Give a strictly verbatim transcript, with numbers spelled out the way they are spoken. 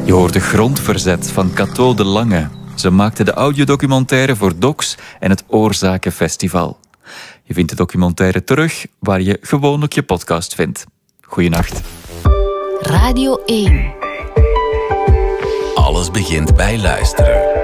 Je hoort de Grondverzet van Cato de Lange. Ze maakte de audiodocumentaire voor Docs en het Oorzakenfestival. Je vindt de documentaire terug waar je gewoonlijk je podcast vindt. Goeienacht. Radio één. Alles begint bij luisteren.